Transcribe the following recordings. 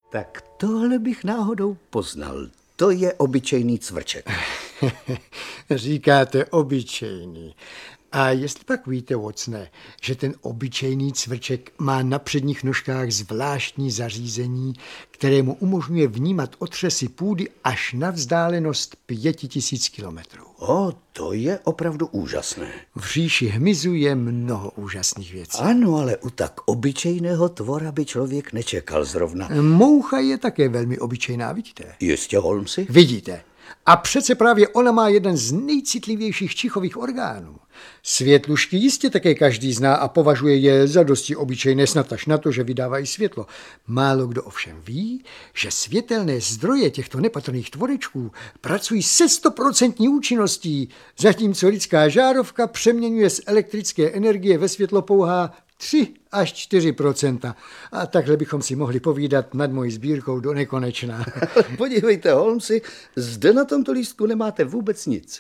Tak tohle bych náhodou poznal. To je obyčejný cvrček. Říkáte obyčejný. A jestli pak víte, Watsone, že ten obyčejný cvrček má na předních nožkách zvláštní zařízení, které mu umožňuje vnímat otřesy půdy až na vzdálenost 5000 kilometrů. To je opravdu úžasné. V říši hmyzu je mnoho úžasných věcí. Ano, ale u tak obyčejného tvora by člověk nečekal zrovna. Moucha je také velmi obyčejná, vidíte? Jistě, Holmesi? Vidíte. A přece právě ona má jeden z nejcitlivějších čichových orgánů. Světlušky jistě také každý zná a považuje je za dosti obyčejné, snad až na to, že vydávají světlo. Málo kdo ovšem ví, že světelné zdroje těchto nepatrných tvorečků pracují se 100% účinností, zatímco lidská žárovka přeměňuje z elektrické energie ve světlo pouhá 3 až 4%. A takhle bychom si mohli povídat nad mojí sbírkou do nekonečna. Podívejte, Holmesi, zde na tomto lístku nemáte vůbec nic.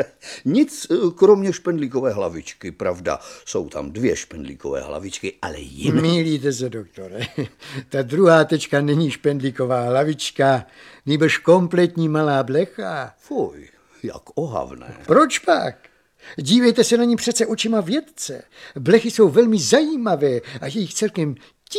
Nic kromě špendlíkové hlavičky, pravda. Jsou tam 2 špendlíkové hlavičky, ale jiné. Mýlíte se, doktore. Ta druhá tečka není špendlíková hlavička, nýbrž kompletní malá blecha. Fuj, jak ohavné. Proč pak? Dívejte se na ní přece očima vědce. Blechy jsou velmi zajímavé a je jich celkem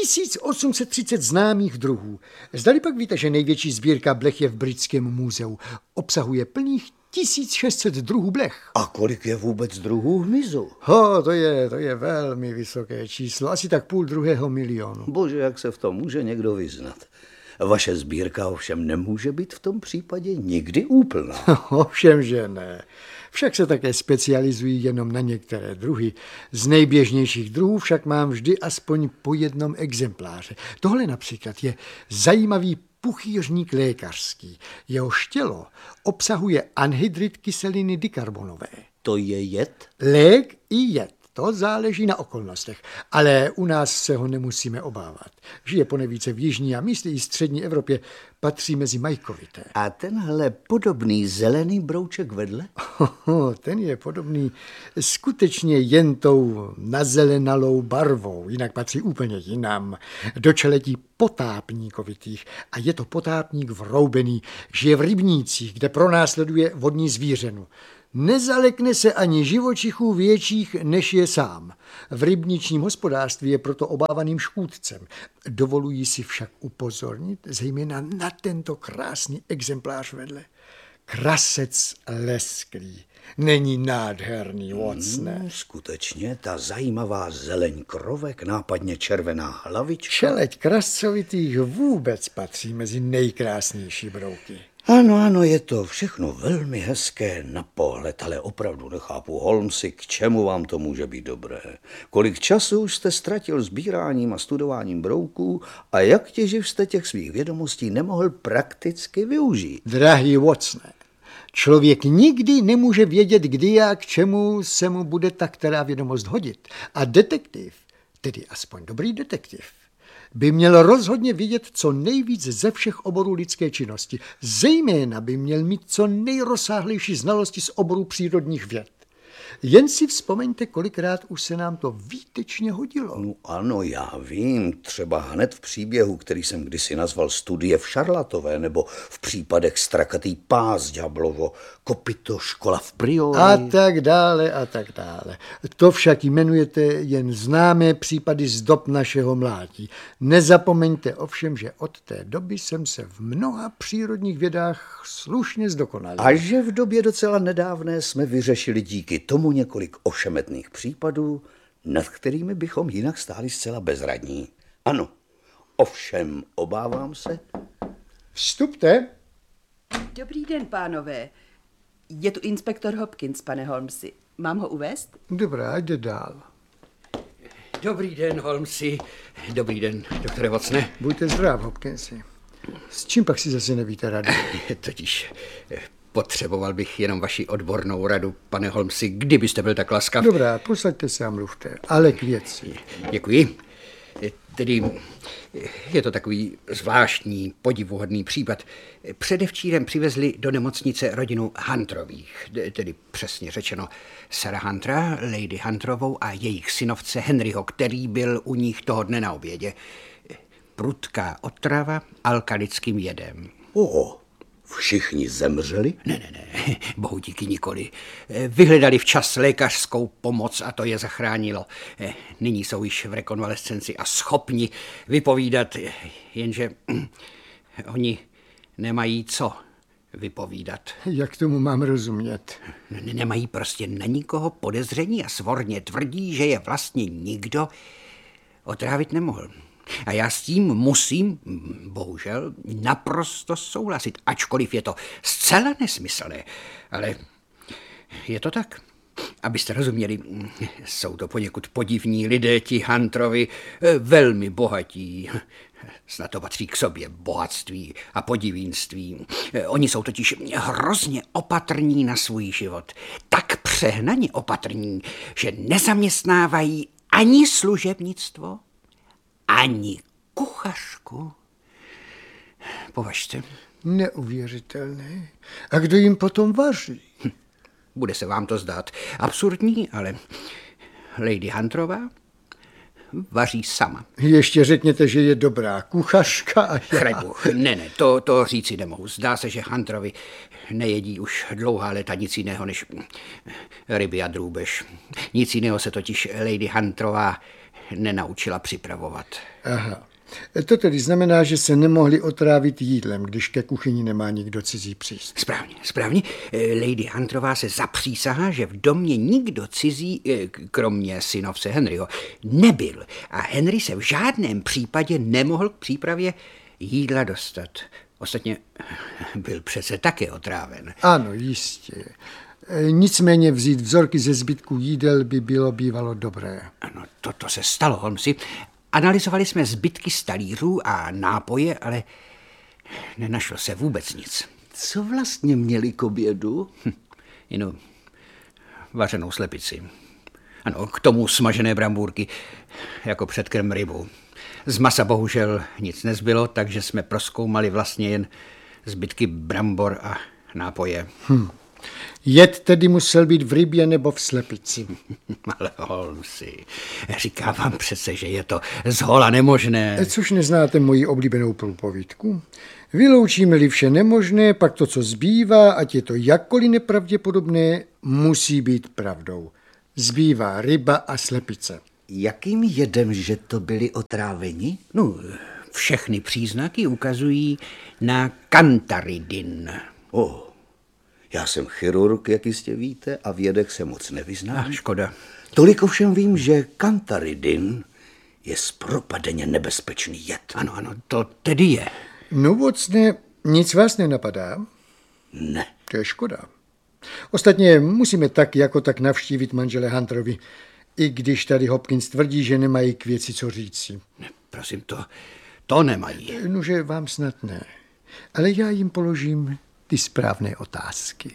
1830 známých druhů. Zdali pak víte, že největší sbírka blech je v Britském muzeu. Obsahuje plných 1600 druhů blech. A kolik je vůbec druhů hmyzu? To je velmi vysoké číslo, asi tak 500 000 000. Bože, jak se v tom může někdo vyznat. Vaše sbírka ovšem nemůže být v tom případě nikdy úplná. Ovšem, že ne. Však se také specializují jenom na některé druhy. Z nejběžnějších druhů však mám vždy aspoň po jednom exempláře. Tohle například je zajímavý puchýřník lékařský. Jehož tělo obsahuje anhydrid kyseliny dikarbonové. To je jed? Lék i jed. To záleží na okolnostech, ale u nás se ho nemusíme obávat. Žije ponevíce v jižní a místy i střední Evropě, patří mezi majkovité. A tenhle podobný zelený brouček vedle? Ten je podobný skutečně jen tou nazelenalou barvou, jinak patří úplně jinam, do čeletí potápníkovitých. A je to potápník vroubený, žije v rybnících, kde pronásleduje vodní zvířenu. Nezalekne se ani živočichů větších, než je sám. V rybničním hospodářství je proto obávaným škůdcem. Dovolují si však upozornit zejména na tento krásný exemplář vedle. Krasec lesklý. Není nádherný, Watsone? Skutečně, ta zajímavá zeleň krovek, nápadně červená hlavička. Čeleť krascovitých vůbec patří mezi nejkrásnější brouky. Ano, je to všechno velmi hezké na pohled, ale opravdu nechápu, Holmesi, k čemu vám to může být dobré. Kolik času už jste ztratil sbíráním a studováním brouků a jak těživ jste těch svých vědomostí nemohl prakticky využít? Drahý Watsone, člověk nikdy nemůže vědět, kdy a k čemu se mu bude ta která vědomost hodit. A detektiv, tedy aspoň dobrý detektiv, by měl rozhodně vědět co nejvíc ze všech oborů lidské činnosti. Zejména by měl mít co nejrozsáhlejší znalosti z oboru přírodních věd. Jen si vzpomeňte, kolikrát už se nám to výtečně hodilo. No ano, já vím, třeba hned v příběhu, který jsem kdysi nazval Studie v Šarlatové, nebo v případech Strakatý pás, Ďáblovo kopyto, Škola v Priori. A tak dále, a tak dále. To však jmenujete jen známé případy z dob našeho mládí. Nezapomeňte ovšem, že od té doby jsem se v mnoha přírodních vědách slušně zdokonalil. A že v době docela nedávné jsme vyřešili díky tomu několik ošemetných případů, nad kterými bychom jinak stáli zcela bezradní. Ano, ovšem obávám se. Vstupte. Dobrý den, pánové. Je tu inspektor Hopkins, pane Holmesi. Mám ho uvést? Dobrá, jde dál. Dobrý den, Holmesi. Dobrý den, doktore Watsone. Buďte zdrav, Hopkinsi. S čím pak si zase nevíte rady? Totiž potřeboval bych jenom vaši odbornou radu, pane Holmesi, kdybyste byl tak laskav. Dobrá, posaďte se a mluvte, ale k věci. Děkuji. Tedy je to takový zvláštní, podivuhodný případ. Předevčírem přivezli do nemocnice rodinu Hunterových, tedy přesně řečeno Sarah Huntera, Lady Hunterovou a jejich synovce Henryho, který byl u nich toho dne na obědě. prudká otrava alkalickým jedem. Všichni zemřeli? Ne, bohu díky nikoli. Vyhledali včas lékařskou pomoc a to je zachránilo. Nyní jsou již v rekonvalescenci a schopni vypovídat, jenže oni nemají co vypovídat. Jak tomu mám rozumět? Nemají prostě na nikoho podezření a svorně tvrdí, že je vlastně nikdo otrávit nemohl. A já s tím musím, bohužel, naprosto souhlasit, ačkoliv je to zcela nesmyslné. Ale je to tak. Abyste rozuměli, jsou to poněkud podivní lidé, ti Hunterovi, velmi bohatí. Snad to patří k sobě bohatství a podivínství. Oni jsou totiž hrozně opatrní na svůj život. Tak přehnaně opatrní, že nezaměstnávají ani služebnictvo, ani kuchařku. Považte. Neuvěřitelné. A kdo jim potom vaří? Bude se vám to zdát absurdní, ale Lady Hunterová vaří sama. Ještě řekněte, že je dobrá kuchařka a já... Chraňbůh, ne, to říci nemohu. Zdá se, že Hunterovi nejedí už dlouhá léta nic jiného než ryby a drůbež. Nic jiného se totiž Lady Hunterová nenaučila připravovat. Aha. To tedy znamená, že se nemohli otrávit jídlem, když ke kuchyni nemá nikdo cizí přístup. Správně. Lady Hunterová se zapřísahá, že v domě nikdo cizí, kromě synovce Henryho, nebyl. A Henry se v žádném případě nemohl k přípravě jídla dostat. Ostatně byl přece také otráven. Ano, jistě. Nicméně vzít vzorky ze zbytku jídel by bylo bývalo dobré. Ano, to se stalo, Holmesi. Analyzovali jsme zbytky z talířů a nápoje, ale nenašlo se vůbec nic. Co vlastně měli k obědu? Jinou vařenou slepici. Ano, k tomu smažené brambůrky, jako předkrm rybu. Z masa bohužel nic nezbylo, takže jsme prozkoumali vlastně jen zbytky brambor a nápoje. Jed tedy musel být v rybě nebo v slepici. Ale Holmesi, říkám vám přece, že je to zhola nemožné. Což neznáte moji oblíbenou průpovídku? Vyloučíme-li vše nemožné, pak to, co zbývá, ať je to jakkoliv nepravděpodobné, musí být pravdou. Zbývá ryba a slepice. Jakým jedem, že to byli otráveni? No, všechny příznaky ukazují na kantaridin. Já jsem chirurg, jak jistě víte, a v jedech se moc nevyznám. Škoda. Tolik ovšem vím, že kantaridin je zpropadeně nebezpečný jed. Ano, to tedy je. No vocne, nic vás nenapadá? Ne. To je škoda. Ostatně musíme tak jako tak navštívit manžele Hunterovi, i když tady Hopkins tvrdí, že nemají k věci co říci. Prosím, to nemají. Nože vám snad ne, ale já jim položím ty správné otázky.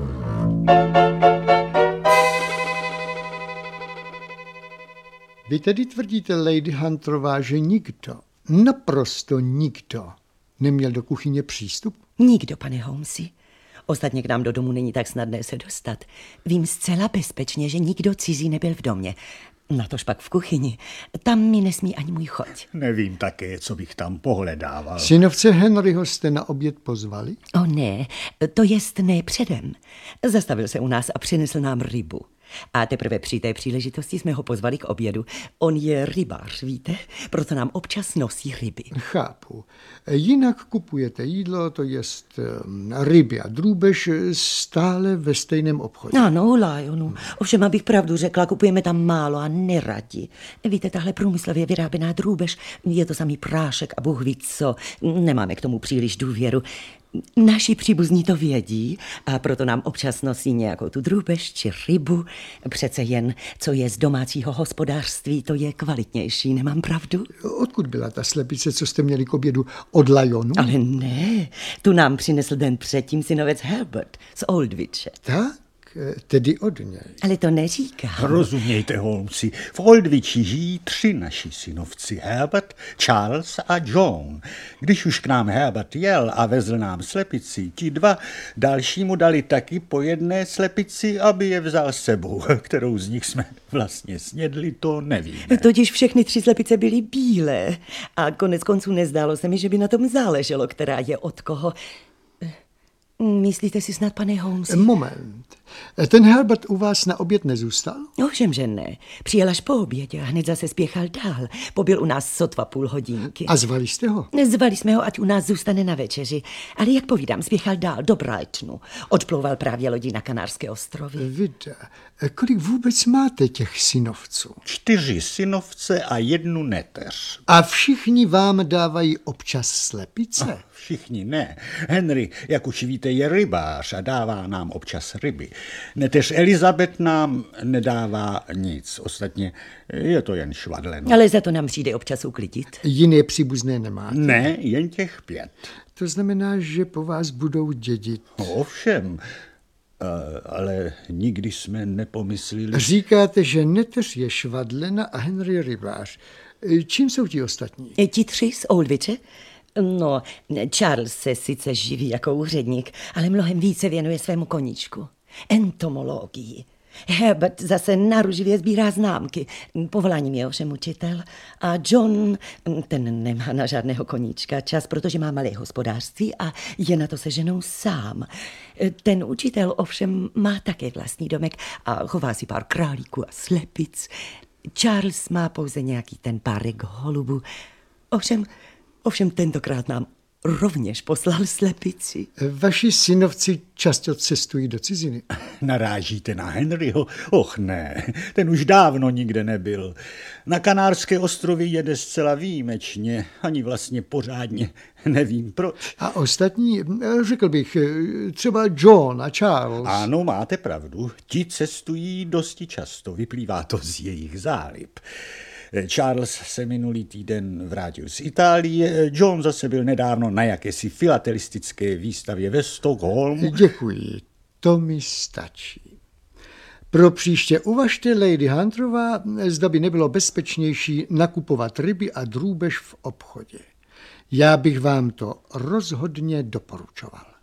Vy tedy tvrdíte, Lady Hunterová, že nikdo, naprosto nikdo, neměl do kuchyně přístup? Nikdo, pane Holmesi. Ostatně k nám do domu není tak snadné se dostat. Vím zcela bezpečně, že nikdo cizí nebyl v domě. Natož pak v kuchyni. Tam mi nesmí ani můj choť. Nevím také, co bych tam pohledával. Synovce Henryho jste na oběd pozvali? O ne, to jest ne předem. Zastavil se u nás a přinesl nám rybu. A teprve při té příležitosti jsme ho pozvali k obědu. On je rybář, víte? Proto nám občas nosí ryby. Chápu. Jinak kupujete jídlo, to jest ryby a drůbež, stále ve stejném obchodě. Ano, Lionu. Ovšem, abych pravdu řekla, kupujeme tam málo a neradi. Víte, tahle průmyslově vyráběná drůbež, je to samý prášek a Bůh ví co. Nemáme k tomu příliš důvěru. Naši příbuzní to vědí a proto nám občas nosí nějakou tu drůbež či rybu. Přece jen, co je z domácího hospodářství, to je kvalitnější, nemám pravdu? Odkud byla ta slepice, co jste měli k obědu? Od Lyonu? Ale ne, tu nám přinesl den předtím synovec Herbert z Oldwiche. Tak, tedy od něj. Ale to neříkám. Rozumějte, Holmesi, v Oldviči žijí 3 naši synovci, Herbert, Charles a John. Když už k nám Herbert jel a vezl nám slepici, ti 2 další mu dali taky po jedné slepici, aby je vzal s sebou. Kterou z nich jsme vlastně snědli, to nevíme. Totiž všechny 3 slepice byly bílé a konec konců nezdálo se mi, že by na tom záleželo, která je od koho. Myslíte si snad, pane Holmes? Moment. Ten Herbert u vás na oběd nezůstal? Ovšem, že ne. Přijel až po obědě a hned zase spěchal dál. Pobyl u nás sotva půl hodinky. A zvali jste ho? Zvali jsme ho, ať u nás zůstane na večeři. Ale jak povídám, spěchal dál do Brightonu. Odplouval právě lodí na Kanárské ostrovy. Vida, kolik vůbec máte těch synovců? 4 synovce a 1 neteř. A všichni vám dávají občas slepice? Všichni ne. Henry, jak už víte, je rybář a dává nám občas ryby. Neteř Elizabeth nám nedává nic. Ostatně je to jen švadleno. Ale za to nám přijde občas uklidit. Jiné příbuzné nemáte? Ne, jen těch 5. To znamená, že po vás budou dědit. Ovšem, ale nikdy jsme nepomysleli. Říkáte, že neteř je švadlena a Henry rybář. Čím jsou ti ostatní? Ti 3 z Oldviče? No, Charles se sice živí jako úředník, ale mnohem více věnuje svému koníčku. Entomologii. Herbert zase naruživě sbírá známky. Povoláním je ovšem učitel. A John, ten nemá na žádného koníčka čas, protože má malé hospodářství a je na to se ženou sám. Ten učitel ovšem má také vlastní domek a chová si pár králíků a slepic. Charles má pouze nějaký ten párek holubů. Ovšem tentokrát nám rovněž poslal slepici. Vaši synovci často cestují do ciziny. Narážíte na Henryho? Och ne, ten už dávno nikde nebyl. Na Kanárské ostrovy jede zcela výjimečně, ani vlastně pořádně nevím proč. A ostatní, řekl bych, třeba John a Charles. Ano, máte pravdu, ti cestují dosti často, vyplývá to z jejich zálib. Charles se minulý týden vrátil z Itálie, John zase byl nedávno na jakési filatelistické výstavě ve Stockholmu. Děkuji, to mi stačí. Pro příště uvažte, Lady Hunterová, zda by nebylo bezpečnější nakupovat ryby a drůbež v obchodě. Já bych vám to rozhodně doporučoval.